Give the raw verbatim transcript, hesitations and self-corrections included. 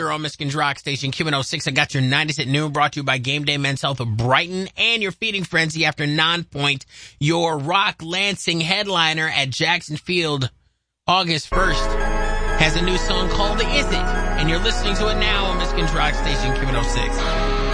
after on Michigan's Rock Station, Q one oh six. I got your nineties at noon, brought to you by Game Day Men's Health of Brighton and your Feeding Frenzy after Non-Point, your Rock Lansing headliner at Jackson Field, August first, has a new song called Is It? And you're listening to it now on Michigan's Rock Station, Q one oh six.